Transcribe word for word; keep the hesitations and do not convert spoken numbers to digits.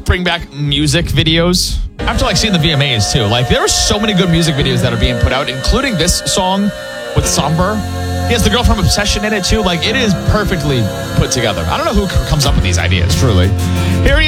bring back music videos. After like seeing the V M As too, like there are so many good music videos that are being put out, including this song with Somber. He has the girl from Obsession in it too. Like it is perfectly put together. I don't know who comes up with these ideas, truly. Here he is.